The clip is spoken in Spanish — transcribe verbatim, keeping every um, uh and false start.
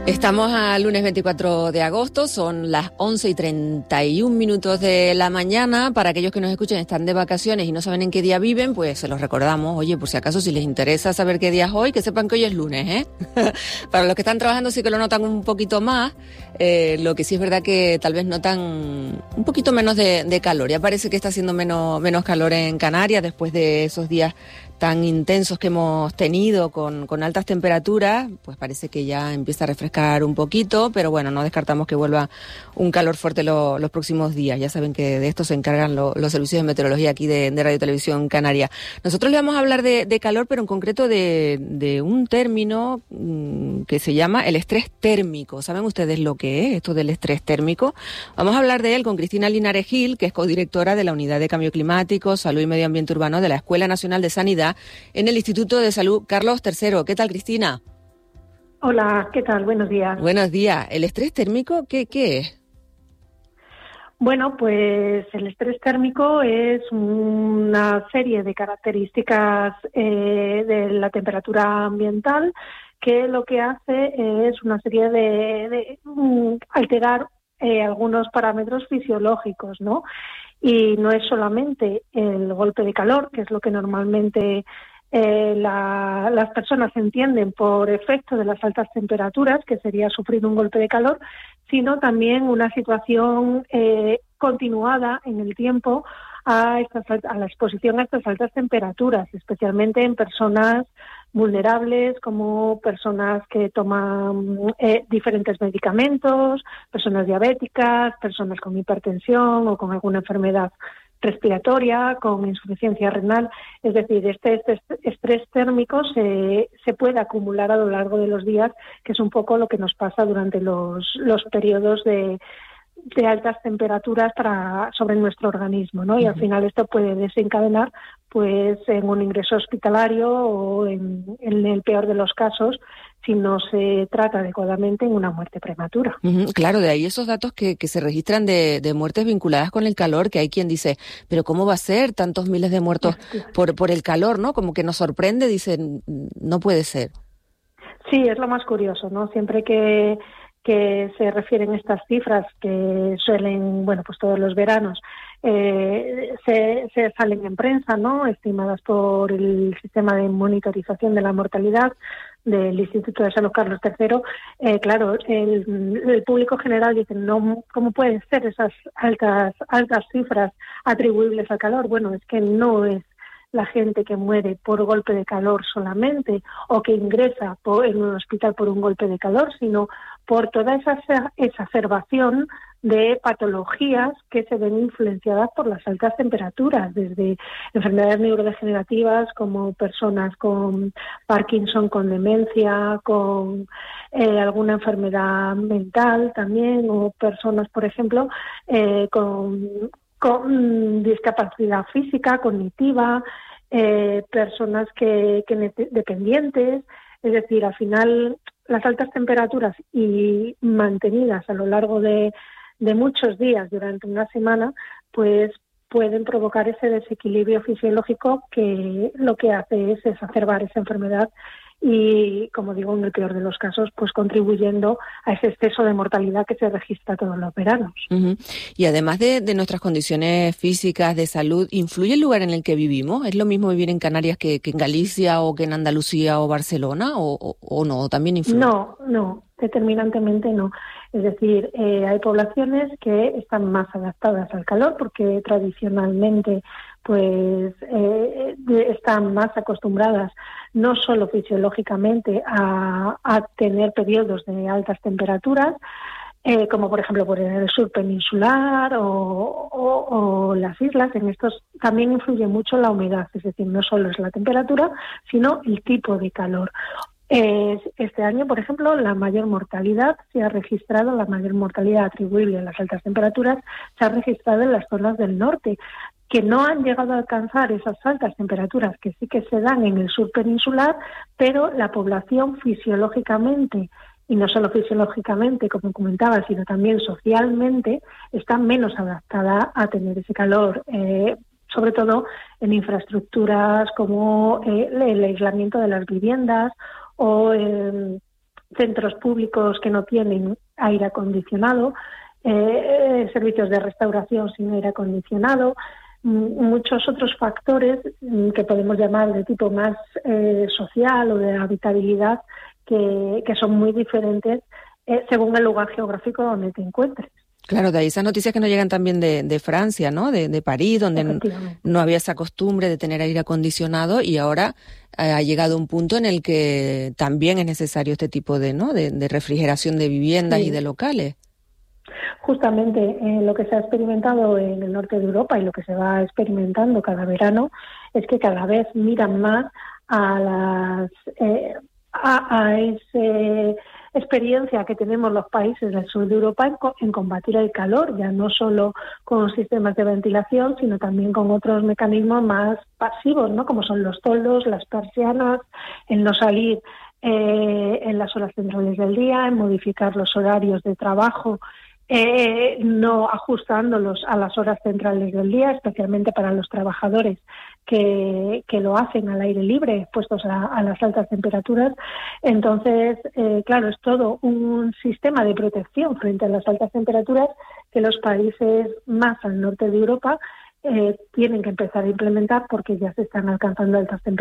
Estamos al lunes veinticuatro de agosto, son las once y treinta y un minutos de la mañana. Para aquellos que nos escuchen, están de vacaciones y no saben en qué día viven, pues se los recordamos. Oye, por si acaso, si les interesa saber qué día es hoy, que sepan que hoy es lunes, ¿eh? Para los que están trabajando sí que lo notan un poquito más, eh, lo que sí es verdad que tal vez notan un poquito menos de, de calor. Ya parece que está haciendo menos, menos calor en Canarias después de esos días tan intensos que hemos tenido con, con altas temperaturas, pues parece que ya empieza a refrescar un poquito, pero bueno, no descartamos que vuelva un calor fuerte lo, los próximos días. Ya saben que de esto se encargan lo, los servicios de meteorología aquí de, de Radio Televisión Canaria. Nosotros le vamos a hablar de, de calor, pero en concreto de, de un término mmm, que se llama el estrés térmico. ¿Saben ustedes lo que es esto del estrés térmico? Vamos a hablar de él con Cristina Linares Gil, que es codirectora de la Unidad de Cambio Climático, Salud y Medio Ambiente Urbano de la Escuela Nacional de Sanidad en el Instituto de Salud Carlos tercero. ¿Qué tal, Cristina? Hola, ¿qué tal? Buenos días. Buenos días. ¿El estrés térmico qué, qué es? Bueno, pues el estrés térmico es una serie de características eh, de la temperatura ambiental que lo que hace es una serie de, de um, alterar eh, algunos parámetros fisiológicos, ¿no? Y no es solamente el golpe de calor, que es lo que normalmente Eh, la, las personas entienden por efecto de las altas temperaturas, que sería sufrir un golpe de calor, sino también una situación eh, continuada en el tiempo a, estas, a la exposición a estas altas temperaturas, especialmente en personas vulnerables, como personas que toman eh, diferentes medicamentos, personas diabéticas, personas con hipertensión o con alguna enfermedad respiratoria, con insuficiencia renal. Es decir, este, este estrés térmico se, se puede acumular a lo largo de los días, que es un poco lo que nos pasa durante los, los periodos de, de altas temperaturas para, sobre nuestro organismo, ¿no? Y al final esto puede desencadenar pues en un ingreso hospitalario o en, en el peor de los casos, si no se trata adecuadamente, en una muerte prematura. Uh-huh. Claro, de ahí esos datos que, que se registran de, de muertes vinculadas con el calor, que hay quien dice, pero ¿cómo va a ser tantos miles de muertos por, por el calor, ¿no? Como que nos sorprende, dicen, no puede ser. Sí, es lo más curioso, ¿no? Siempre que que se refieren estas cifras que suelen, bueno, pues todos los veranos eh, se, se salen en prensa, ¿no? Estimadas por el sistema de monitorización de la mortalidad del Instituto de Salud Carlos tercero. Eh, claro, el, el público general dice, no, ¿cómo pueden ser esas altas altas cifras atribuibles al calor? Bueno, es que no es la gente que muere por golpe de calor solamente o que ingresa por, en un hospital por un golpe de calor, sino por toda esa exacerbación de patologías que se ven influenciadas por las altas temperaturas, desde enfermedades neurodegenerativas como personas con Parkinson, con demencia, con eh, alguna enfermedad mental también, o personas, por ejemplo, eh, con con discapacidad física, cognitiva, eh, personas que, que dependientes. Es decir, al final las altas temperaturas y mantenidas a lo largo de, de muchos días durante una semana, pues pueden provocar ese desequilibrio fisiológico que lo que hace es exacerbar esa enfermedad y, como digo, en el peor de los casos, pues contribuyendo a ese exceso de mortalidad que se registra todos los veranos. Uh-huh. Y además de, de nuestras condiciones físicas, de salud, ¿influye el lugar en el que vivimos? ¿Es lo mismo vivir en Canarias que, que en Galicia o que en Andalucía o Barcelona? ¿O, o, o no? ¿También influye? No, no, determinantemente no. Es decir, eh, hay poblaciones que están más adaptadas al calor porque tradicionalmente pues eh, están más acostumbradas no solo fisiológicamente a, a tener periodos de altas temperaturas, eh, como por ejemplo por el sur peninsular o, o, o las islas. En estos también influye mucho la humedad, es decir, no solo es la temperatura, sino el tipo de calor. Este año, por ejemplo, la mayor mortalidad se ha registrado, la mayor mortalidad atribuible a las altas temperaturas se ha registrado en las zonas del norte, que no han llegado a alcanzar esas altas temperaturas que sí que se dan en el sur peninsular, pero la población fisiológicamente, y no solo fisiológicamente, como comentaba, sino también socialmente, está menos adaptada a tener ese calor, eh, sobre todo en infraestructuras como eh, el aislamiento de las viviendas o eh, centros públicos que no tienen aire acondicionado, eh, servicios de restauración sin aire acondicionado, muchos otros factores que podemos llamar de tipo más eh, social o de habitabilidad que, que son muy diferentes eh, según el lugar geográfico donde te encuentres. Claro, de ahí esas noticias que nos llegan también de, de Francia, ¿no? De, de París, donde n- no había esa costumbre de tener aire acondicionado y ahora eh, ha llegado un punto en el que también es necesario este tipo de, ¿no? de, de refrigeración de viviendas Sí. y de locales. Justamente eh, lo que se ha experimentado en el norte de Europa y lo que se va experimentando cada verano es que cada vez miran más a las eh, a, a esa experiencia que tenemos los países del sur de Europa en, co- en combatir el calor, ya no solo con sistemas de ventilación, sino también con otros mecanismos más pasivos, ¿no? Como son los toldos, las persianas, el no salir eh, en las horas centrales del día, en modificar los horarios de trabajo, eh, no ajustándolos a las horas centrales del día, especialmente para los trabajadores que, que lo hacen al aire libre, expuestos a, a las altas temperaturas. Entonces, eh, claro, es todo un sistema de protección frente a las altas temperaturas que los países más al norte de Europa eh, tienen que empezar a implementar porque ya se están alcanzando altas temperaturas.